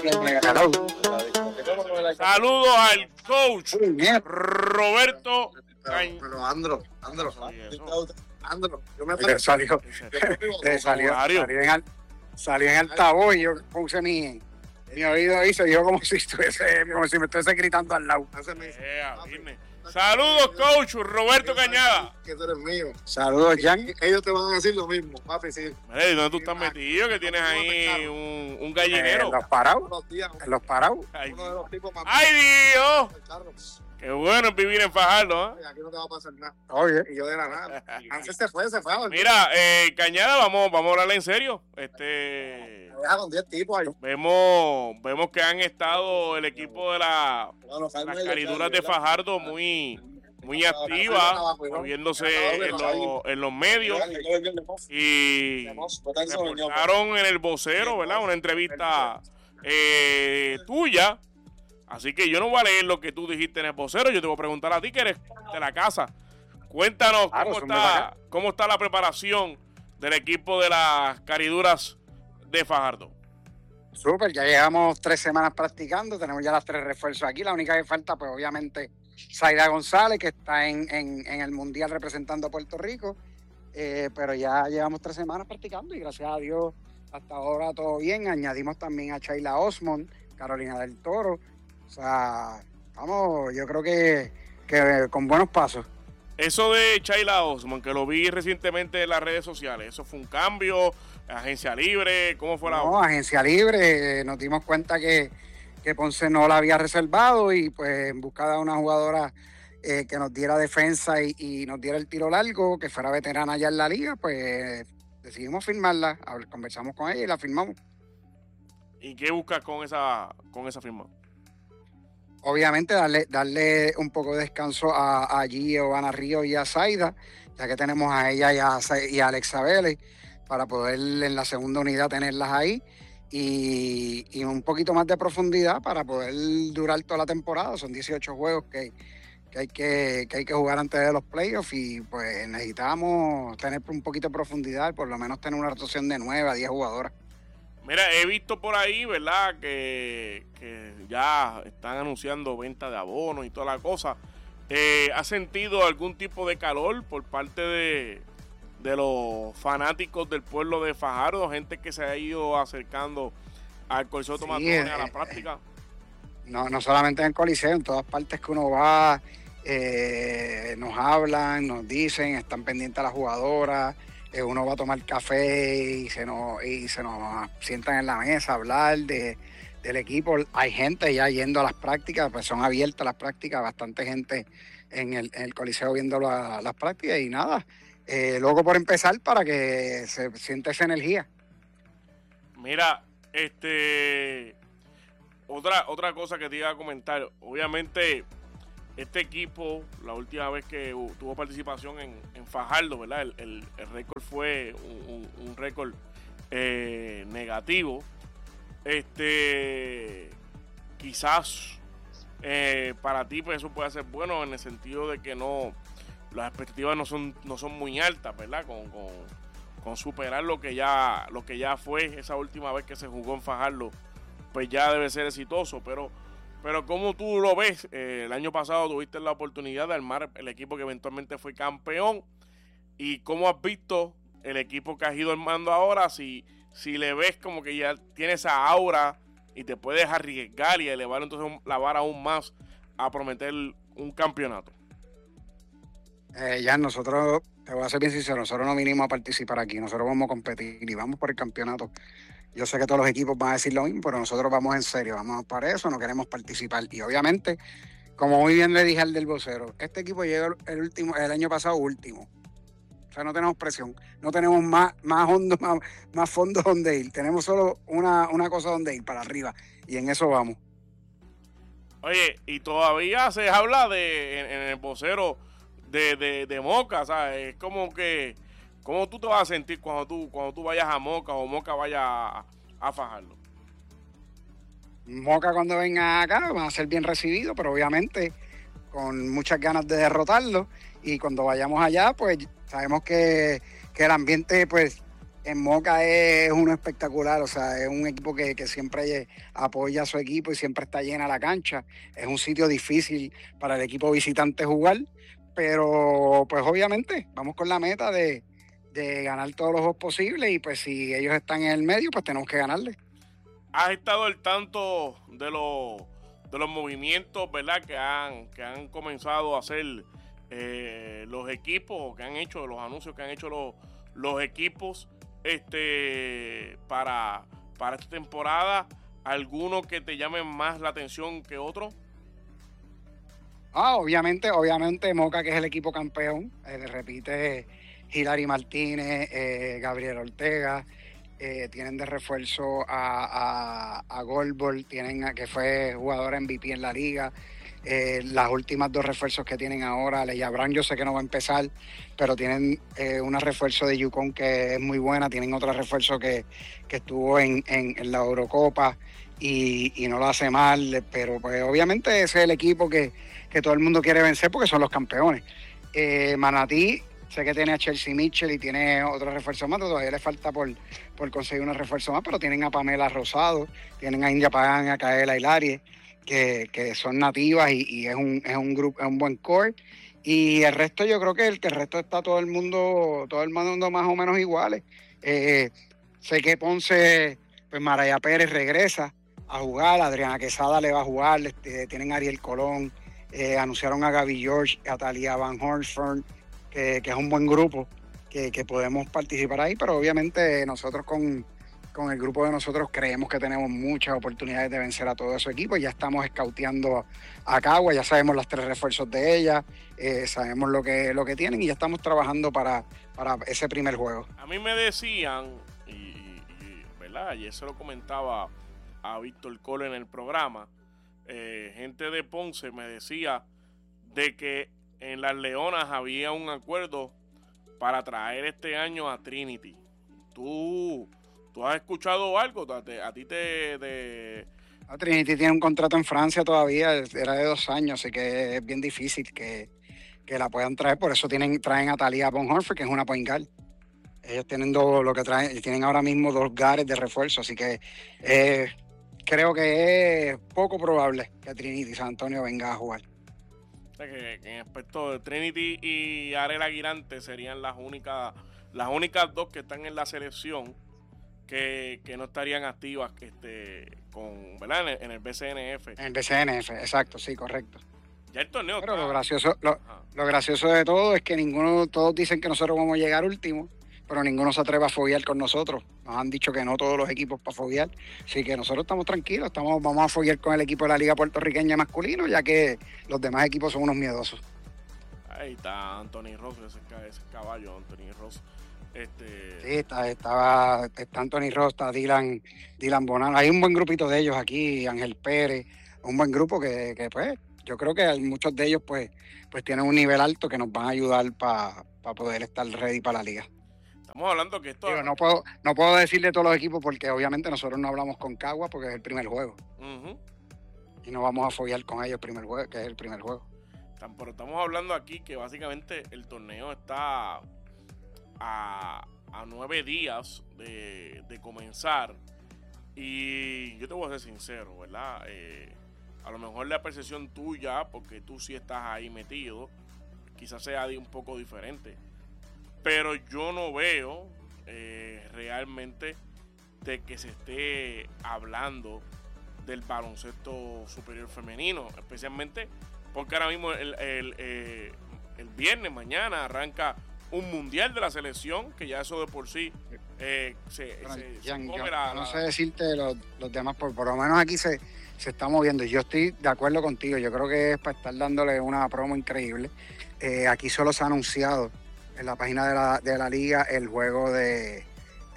Saludos al coach Roberto Pero Andro, yo me Salió en altavoz y yo puse mi oído ahí, se dio como si me estuviese gritando al lado. Saludos, coach Roberto Cañada. Que tú eres mío. Saludos, Jan. Ellos te van a decir lo mismo, papi, sí. ¿Dónde tú estás metido? Que tienes ahí un gallinero. En los parados. Uno de los tipos más ¡Ay, Dios! del carro. Qué bueno es vivir en Fajardo, ¿eh? Aquí no te va a pasar nada. Oye. Y yo de la nada. Antes se fue. Mira, Cañada, vamos a hablarle en serio. Me deja con 10 tipos ahí. Vemos que han estado el equipo de las cariduras de Fajardo muy activa, moviéndose en los medios, y reportaron en el vocero, ¿verdad? Una entrevista tuya. Así que yo no voy a leer lo que tú dijiste en el vocero, yo te voy a preguntar a ti, que eres de la casa. Cuéntanos cómo está la preparación del equipo de las cariduras de Fajardo. Súper, ya llevamos 3 semanas practicando, tenemos ya las 3 refuerzos aquí. La única que falta, pues obviamente, Zaida González, que está en el Mundial representando a Puerto Rico. Pero ya llevamos 3 semanas practicando y gracias a Dios hasta ahora todo bien. Añadimos también a Chayla Osmond, Carolina del Toro. O sea, vamos, yo creo que con buenos pasos. Eso de Chayla Osmond, que lo vi recientemente en las redes sociales, ¿eso fue un cambio? ¿Agencia libre? ¿Cómo fue la No, agencia libre. Nos dimos cuenta que Ponce no la había reservado y pues en busca de una jugadora que nos diera defensa y nos diera el tiro largo, que fuera veterana ya en la liga, pues decidimos firmarla. Conversamos con ella y la firmamos. ¿Y qué buscas con esa firma? Obviamente darle un poco de descanso a Giovanna Ríos y a Zaida, ya que tenemos a ella y a Alexa Vélez, para poder en la segunda unidad tenerlas ahí y un poquito más de profundidad para poder durar toda la temporada. Son 18 juegos que hay que jugar antes de los playoffs y pues necesitamos tener un poquito de profundidad, por lo menos tener una rotación de 9 a 10 jugadoras. Mira, he visto por ahí, ¿verdad?, que ya están anunciando venta de abonos y toda la cosa. ¿Has sentido algún tipo de calor por parte de los fanáticos del pueblo de Fajardo? Gente que se ha ido acercando al Coliseo Tomás Mottola, a la práctica. No solamente en el Coliseo, en todas partes que uno va, nos hablan, nos dicen, están pendientes a las jugadoras. Uno va a tomar café y se nos sientan en la mesa a hablar del equipo. Hay gente ya yendo a las prácticas, pues son abiertas las prácticas, bastante gente en el Coliseo viendo las prácticas y nada. Luego por empezar para que se siente esa energía. Mira, otra cosa que te iba a comentar, obviamente este equipo, la última vez que tuvo participación en Fajardo, ¿verdad? El récord fue un récord negativo. Quizás para ti pues eso puede ser bueno en el sentido de que las expectativas no son muy altas, ¿verdad? Con superar lo que ya fue esa última vez que se jugó en Fajardo, pues ya debe ser exitoso, pero ¿cómo tú lo ves? El año pasado tuviste la oportunidad de armar el equipo que eventualmente fue campeón. ¿Y cómo has visto el equipo que has ido armando ahora? Si le ves como que ya tiene esa aura y te puedes arriesgar y elevar entonces la vara aún más a prometer un campeonato. Ya nosotros, te voy a ser bien sincero, nosotros no vinimos a participar aquí, nosotros vamos a competir y vamos por el campeonato. Yo sé que todos los equipos van a decir lo mismo, pero nosotros vamos en serio, vamos para eso, no queremos participar. Y obviamente, como muy bien le dije al del vocero, este equipo llegó el año pasado último. O sea, no tenemos presión, no tenemos más fondos donde ir. Tenemos solo una cosa donde ir, para arriba. Y en eso vamos. Oye, y todavía se habla en el vocero de Moca, ¿sabes? Es como que... ¿Cómo tú te vas a sentir cuando tú vayas a Moca o Moca vaya a Fajardo? Moca cuando venga acá van a ser bien recibidos, pero obviamente con muchas ganas de derrotarlo. Y cuando vayamos allá, pues sabemos que el ambiente pues en Moca es uno espectacular, o sea, es un equipo que siempre apoya a su equipo y siempre está llena la cancha. Es un sitio difícil para el equipo visitante jugar, pero pues obviamente vamos con la meta de ganar todos los juegos posibles y pues si ellos están en el medio, pues tenemos que ganarles. ¿Has estado al tanto de los movimientos, verdad, que han comenzado a hacer los equipos, que han hecho, los anuncios que han hecho los equipos para esta temporada? ¿Alguno que te llame más la atención que otro? Obviamente Moca, que es el equipo campeón, repite Hilary Martínez, Gabriel Ortega, tienen de refuerzo a Goldberg, tienen que fue jugador MVP en la liga. Las últimas dos refuerzos que tienen ahora, Leia Brown yo sé que no va a empezar, pero tienen una refuerzo de Yukon que es muy buena, tienen otro refuerzo que estuvo en la Eurocopa y no lo hace mal, pero pues obviamente ese es el equipo que todo el mundo quiere vencer porque son los campeones. Manatí, sé que tiene a Chelsea Mitchell y tiene otro refuerzo más, todavía le falta por conseguir un refuerzo más, pero tienen a Pamela Rosado, tienen a India Pagan, a Kaela Hilarie, que son nativas y es un grupo, es un buen core. Y el resto yo creo que el resto está todo el mundo más o menos iguales. Sé que Ponce, pues Maraya Pérez regresa a jugar, Adriana Quesada le va a jugar, tienen a Ariel Colón, anunciaron a Gaby George, a Talia Van Hornsford, que es un buen grupo, que podemos participar ahí, pero obviamente nosotros con el grupo de nosotros creemos que tenemos muchas oportunidades de vencer a todo ese equipo. Ya estamos escauteando a Cagua, ya sabemos los 3 refuerzos de ella, sabemos lo que tienen y ya estamos trabajando para ese primer juego. A mí me decían, ¿verdad? Y eso lo comentaba a Víctor Cole en el programa, gente de Ponce me decía de que en las Leonas había un acuerdo para traer este año a Trinity. ¿Tú has escuchado algo? ¿A ti Trinity tiene un contrato en Francia todavía, era de 2 años, así que es bien difícil que la puedan traer. Por eso traen a Talia Von Horford, que es una point guard. Ellos tienen tienen ahora mismo 2 guards de refuerzo, así que creo que es poco probable que Trinity San Antonio venga a jugar. O sea, que en aspecto de Trinity y Arela Guirante serían las únicas 2 que están en la selección que no estarían activas ¿verdad? En el BCNF. En el BCNF, exacto, sí, correcto. Ya el torneo. Pero lo gracioso de todo es que todos dicen que nosotros vamos a llegar último, pero ninguno se atreve a foguear con nosotros. Nos han dicho que no todos los equipos para foguear, así que nosotros estamos tranquilos, vamos a foguear con el equipo de la Liga Puertorriqueña masculino, ya que los demás equipos son unos miedosos. Ahí está Anthony Ross, ese caballo, Anthony Ross. Sí, está Anthony Ross, está Dylan Bonano. Hay un buen grupito de ellos aquí, Ángel Pérez, un buen grupo que pues yo creo que muchos de ellos pues tienen un nivel alto que nos van a ayudar para poder estar ready para la liga. Estamos hablando que esto... No puedo decirle todos los equipos porque obviamente nosotros no hablamos con Cagua porque es el primer juego. Uh-huh. Y no vamos a foguear con ellos que es el primer juego. Pero estamos hablando aquí que básicamente el torneo está a 9 días de comenzar. Y yo te voy a ser sincero, ¿verdad? A lo mejor la percepción tuya, porque tú sí estás ahí metido, quizás sea un poco diferente. Pero yo no veo realmente de que se esté hablando del baloncesto superior femenino, especialmente porque ahora mismo el viernes, mañana, arranca un mundial de la selección, que ya eso de por sí no sé decirte los demás, por lo menos aquí se está moviendo. Yo estoy de acuerdo contigo, yo creo que es para estar dándole una promo increíble. Aquí solo se ha anunciado en la página de la liga el juego de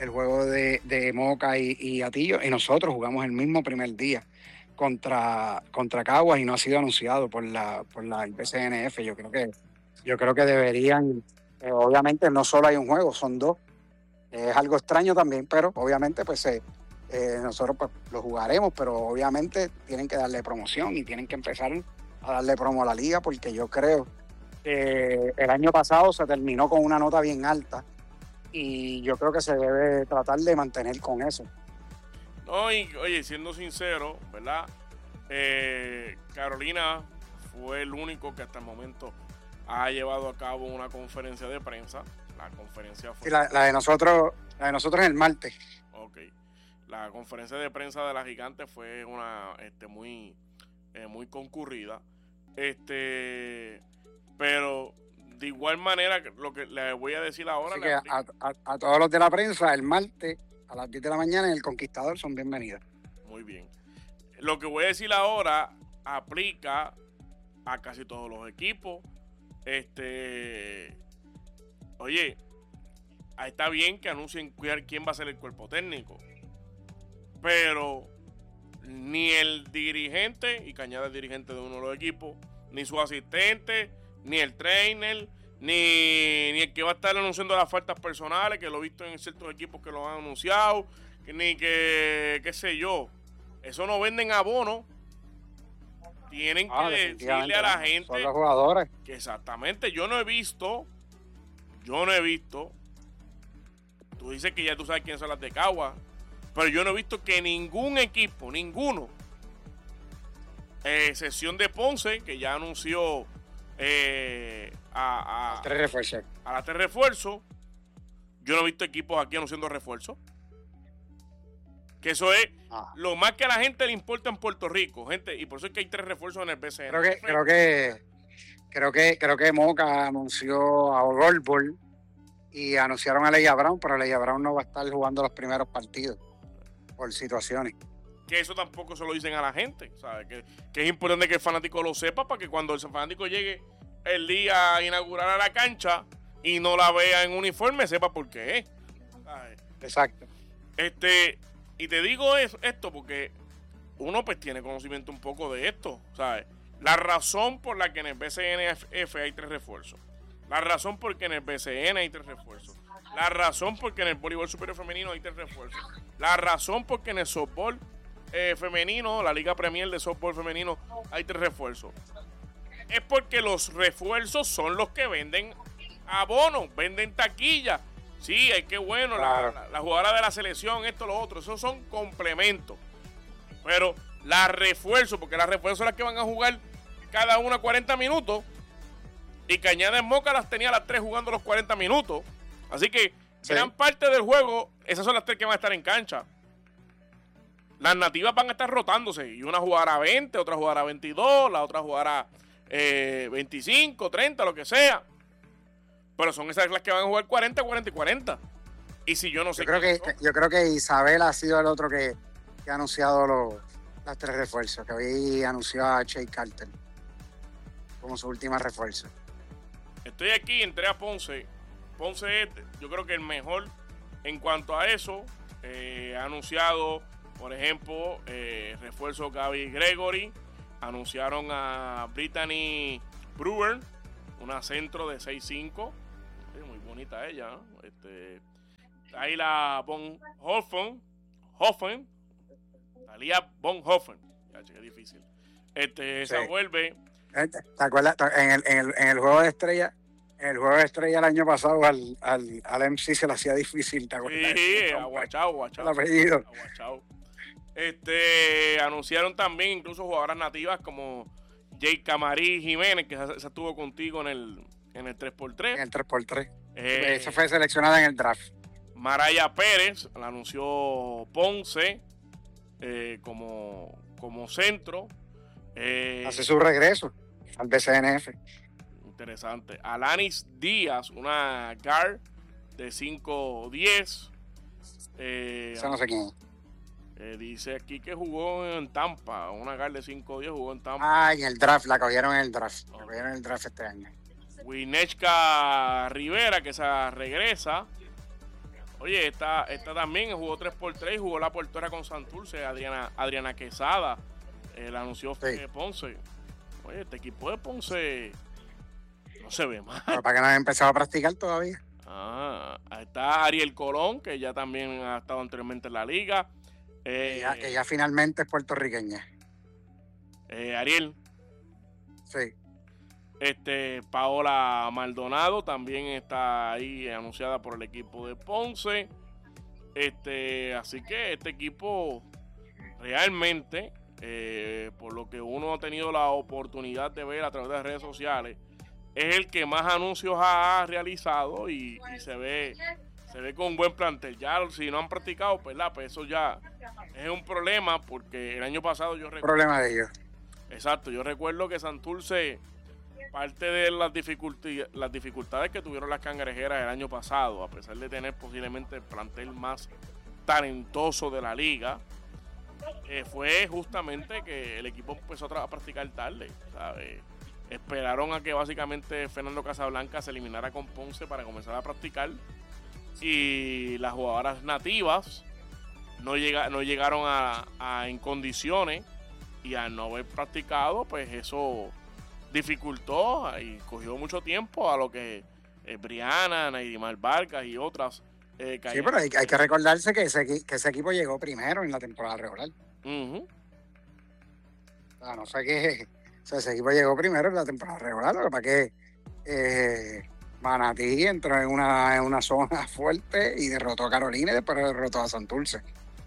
Moca y Atillo, y nosotros jugamos el mismo primer día contra Caguas y no ha sido anunciado por el BCNF. Yo creo que deberían, obviamente no solo hay un juego, son 2. Es algo extraño también, pero obviamente pues nosotros pues lo jugaremos, pero obviamente tienen que darle promoción y tienen que empezar a darle promo a la liga, porque yo creo que el año pasado se terminó con una nota bien alta y yo creo que se debe tratar de mantener con eso. No, y oye, siendo sincero, ¿verdad? Carolina fue el único que hasta el momento ha llevado a cabo una conferencia de prensa. La conferencia fue... Sí, la de nosotros es el martes. Ok. La conferencia de prensa de la Gigante fue una muy concurrida. Pero de igual manera, lo que le voy a decir ahora... Así que a todos los de la prensa, el martes a las 10 de la mañana en El Conquistador son bienvenidos. Muy bien. Lo que voy a decir ahora aplica a casi todos los equipos. Oye, está bien que anuncien quién va a ser el cuerpo técnico, pero ni el dirigente, y Cañada es dirigente de uno de los equipos, ni su asistente, ni el trainer, ni el que va a estar anunciando las faltas personales, que lo he visto en ciertos equipos que lo han anunciado, ni que, qué sé yo, eso no venden abono. Tienen que decirle a la gente. Son los jugadores. Que exactamente, yo no he visto. Tú dices que ya tú sabes quiénes son las de Cagua, pero yo no he visto que ningún equipo, ninguno, excepción de Ponce, que ya anunció a las 3 refuerzos. Yo no he visto equipos aquí anunciando refuerzos. Que eso es lo más que a la gente le importa en Puerto Rico, gente, y por eso es que hay 3 refuerzos en el BCN. Creo que Moca anunció a Goldberg y anunciaron a Leia Brown, pero Leia Brown no va a estar jugando los primeros partidos por situaciones. Que eso tampoco se lo dicen a la gente, ¿sabes? Que es importante que el fanático lo sepa para que cuando el fanático llegue el día a inaugurar a la cancha y no la vea en uniforme, sepa por qué es, ¿sabes? Exacto. Y te digo esto porque uno pues tiene conocimiento un poco de esto, ¿sabes? La razón por la que en el BCNF hay 3 refuerzos. La razón por que en el BCN hay 3 refuerzos. La razón por que en el voleibol superior femenino hay 3 refuerzos. La razón por que en el softball femenino, la Liga Premier de softball femenino, hay 3 refuerzos. Es porque los refuerzos son los que venden abonos, venden taquilla. Sí, es que bueno, claro. la jugadora de la selección, esto, lo otro, esos son complementos. Pero las refuerzos, porque las refuerzos son las que van a jugar cada una 40 minutos. Y Cañada en Moca las tenía las 3 jugando los 40 minutos. Así que gran parte del juego, esas son las 3 que van a estar en cancha. Las nativas van a estar rotándose. Y una jugará 20, otra jugará 22, la otra jugará 25, 30, lo que sea. Pero son esas las que van a jugar 40, 40 y 40. Y si yo no sé... Yo creo que Isabel ha sido el otro que ha anunciado las 3 refuerzos. Que hoy anunció a Shea Carter como su última refuerzo. Estoy aquí, entré a Ponce. Ponce es, yo creo que el mejor en cuanto a eso. Ha anunciado, por ejemplo, refuerzo Gaby Gregory. Anunciaron a Brittany Brewer, una centro de 6'5". Muy bonita ella, ¿no? Talia Von Hoffen. Talia Von Hoffen. Ya, che, qué difícil. Se vuelve. ¿Te acuerdas? En el juego de estrella, el año pasado al MC se le hacía difícil, ¿te acuerdas? Sí, aguachao. El apellido. Aguachao. Anunciaron también incluso jugadoras nativas como Jay Camarí Jiménez, que esa estuvo contigo en el 3x3. En el 3x3. Esa fue seleccionada en el draft. Maraya Pérez la anunció Ponce como centro. Hace su regreso al BCNF. Interesante. Alanis Díaz, una guard de 5'10". Esa no sé quién es. Dice aquí que jugó en Tampa, una guard de 5'10", jugó en Tampa. En el draft, la cogieron en el draft. La cogieron en el draft este año. Winechka Rivera, que se regresa. Oye, esta también jugó 3x3, jugó la portera con Santurce, Adriana Quesada. La anunció Ponce. Oye, este equipo de Ponce no se ve mal. Pero para que no haya empezado a practicar todavía. Ahí está Ariel Colón, que ya también ha estado anteriormente en la liga. Que ya finalmente es puertorriqueña. Ariel. Sí. Paola Maldonado también está ahí anunciada por el equipo de Ponce. Así que este equipo realmente, por lo que uno ha tenido la oportunidad de ver a través de las redes sociales, es el que más anuncios ha realizado y se ve con un buen plantel. Ya si no han practicado, pues eso ya es un problema, porque el año pasado yo recuerdo... Problema de ellos. Exacto, yo recuerdo que Santurce, parte de las dificultades que tuvieron las cangrejeras el año pasado, a pesar de tener posiblemente el plantel más talentoso de la liga, fue justamente que el equipo empezó a practicar tarde, ¿sabes? Esperaron a que básicamente Fernando Casablanca se eliminara con Ponce para comenzar a practicar, y las jugadoras nativas no llegaron en condiciones, y al no haber practicado, pues eso dificultó y cogió mucho tiempo a lo que Briana, Nairimar Vargas y otras sí, pero hay que recordarse que ese equipo llegó primero en la temporada regular. O sea, no sé qué. O sea, ese equipo llegó primero en la temporada regular. Lo que pasa es que Manatí entró en una zona fuerte y derrotó a Carolina y después derrotó a Santurce.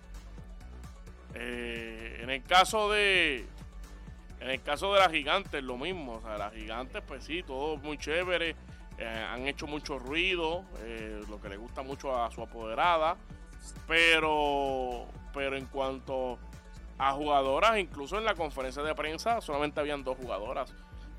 En el caso de las Gigantes, lo mismo. O sea, las Gigantes, pues sí, todo muy chévere. Han hecho mucho ruido, lo que le gusta mucho a su apoderada. Pero en cuanto a jugadoras, incluso en la conferencia de prensa solamente habían 2 jugadoras.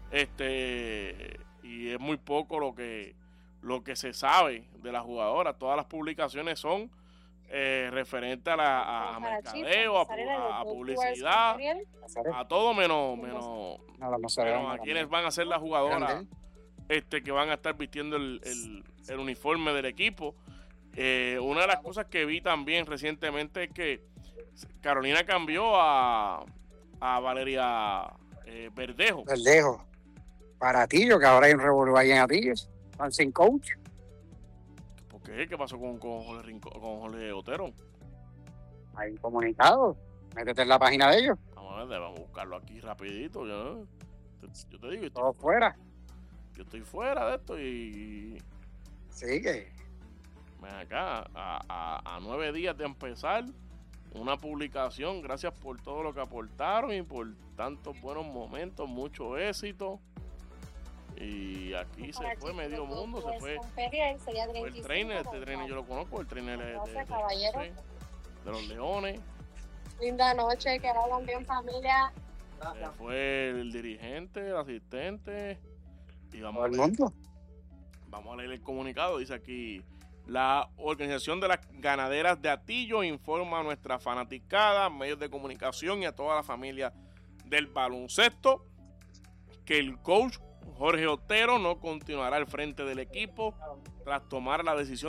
Y es muy poco lo que se sabe de las jugadoras. Todas las publicaciones son referentes a mercadeo, a publicidad, a todo menos a quienes van a ser las jugadoras que van a estar vistiendo el uniforme del equipo. Una de las cosas que vi también recientemente es que Carolina cambió a Valeria Verdejo. Para Atillo, que ahora hay un revolú ahí en Atillo. Están sin coach. ¿Por qué? ¿Qué pasó con Jorge Otero? Hay un comunicado. Métete en la página de ellos. Vamos a buscarlo aquí rapidito. Yo te digo, todo fuera. Yo estoy fuera de esto y... Sí, que... Ven acá, a 9 días de empezar una publicación. Gracias por todo lo que aportaron y por tantos buenos momentos, mucho éxito. Y aquí se fue medio mundo, se fue el trainer. Este trainer yo lo conozco, el trainer de los Leones. Linda noche, que hagan bien, familia. Fue el dirigente, el asistente. Y vamos a leer el comunicado. Dice aquí: la Organización de las Ganaderas de Atillo informa a nuestra fanaticada, medios de comunicación y a toda la familia del baloncesto que el coach Jorge Otero no continuará al frente del equipo tras tomar la decisión